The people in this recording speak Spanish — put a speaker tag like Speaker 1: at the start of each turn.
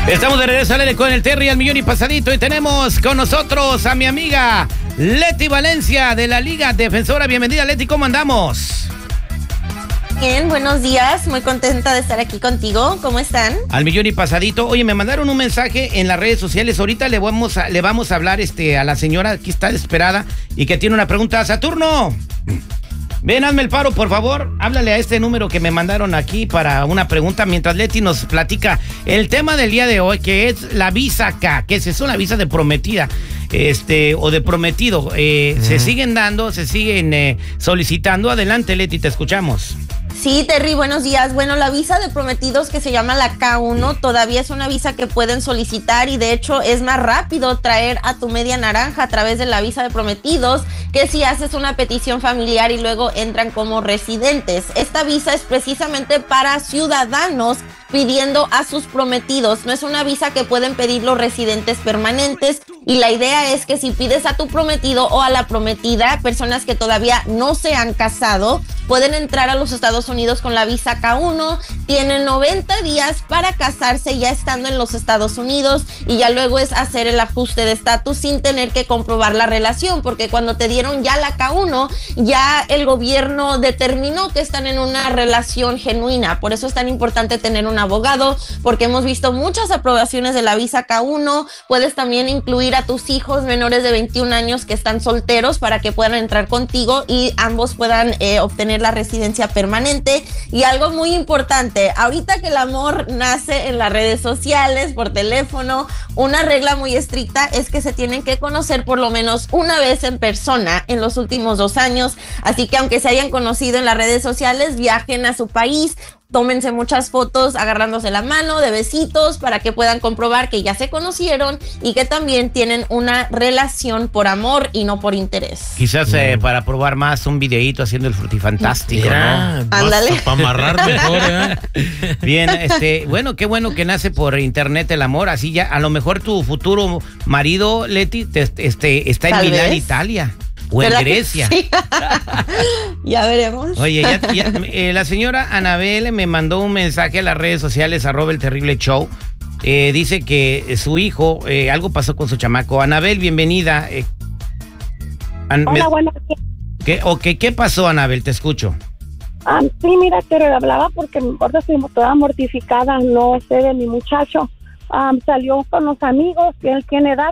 Speaker 1: Estamos de regreso al aire con el Terry al millón y pasadito, y tenemos con nosotros a mi amiga Leti Valencia de la Liga Defensora. Bienvenida, Leti, ¿cómo andamos?
Speaker 2: Bien, buenos días, muy contenta de estar aquí contigo. ¿Cómo están?
Speaker 1: Al millón y pasadito. Oye, me mandaron un mensaje en las redes sociales. Ahorita le vamos a hablar a la señora que está desesperada y que tiene una pregunta. Saturno, ven, hazme el paro, por favor. Háblale a este número que me mandaron aquí para una pregunta, mientras Leti nos platica el tema del día de hoy, que es la visa K, que es una visa de prometida, o de prometido. Se siguen dando, se siguen solicitando. Adelante, Leti, te escuchamos.
Speaker 2: Sí, Terry, buenos días. Bueno, la visa de prometidos, que se llama la K1, todavía es una visa que pueden solicitar, y de hecho es más rápido traer a tu media naranja a través de la visa de prometidos que si haces una petición familiar y luego entran como residentes. Esta visa es precisamente para ciudadanos pidiendo a sus prometidos. No es una visa que pueden pedir los residentes permanentes, y la idea es que si pides a tu prometido o a la prometida, personas que todavía no se han casado, pueden entrar a los Estados Unidos con la visa K1, tienen 90 días para casarse ya estando en los Estados Unidos, y ya luego es hacer el ajuste de estatus sin tener que comprobar la relación, porque cuando te dieron ya la K1, ya el gobierno determinó que están en una relación genuina. Por eso es tan importante tener un abogado, porque hemos visto muchas aprobaciones de la visa K1. Puedes también incluir a tus hijos menores de 21 años que están solteros para que puedan entrar contigo y ambos puedan obtener la residencia permanente. Y algo muy importante, ahorita que el amor nace en las redes sociales, por teléfono, una regla muy estricta es que se tienen que conocer por lo menos una vez en persona en los últimos 2 años. Así que aunque se hayan conocido en las redes sociales, viajen a su país, tómense muchas fotos agarrándose la mano, de besitos, para que puedan comprobar que ya se conocieron y que también tienen una relación por amor y no por interés.
Speaker 1: Quizás para probar más, un videíto haciendo el frutifantástico, ¿no?
Speaker 2: Ándale.
Speaker 3: Para amarrar mejor,
Speaker 1: Bien, bueno, qué bueno que nace por internet el amor. Así ya, a lo mejor tu futuro marido, Leti, está en Milán, Italia. O en Grecia.
Speaker 2: Sí? Ya veremos.
Speaker 1: Oye, la señora Anabel me mandó un mensaje a las redes sociales, @elterribleshow. Dice que su hijo, algo pasó con su chamaco. Anabel, bienvenida.
Speaker 4: Hola, buenos días.
Speaker 1: ¿Qué pasó, Anabel? Te escucho.
Speaker 4: Sí, mira, te hablaba porque ahorita estoy toda mortificada, no sé, de mi muchacho. Salió con los amigos, que él tiene edad,